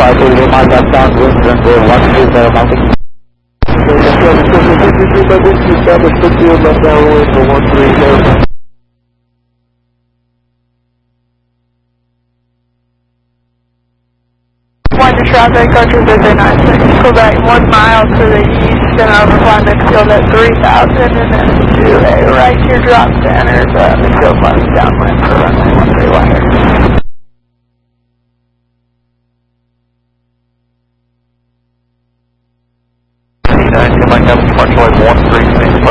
530 miles left downwind, runway 130 mounting. Left downwind for 130. One to traffic, Archer Thursday 96. Go back 1 mile to the east and over climb midfield at 3000 and then do a right teardrop to enter the midfield left downwind for runway 131.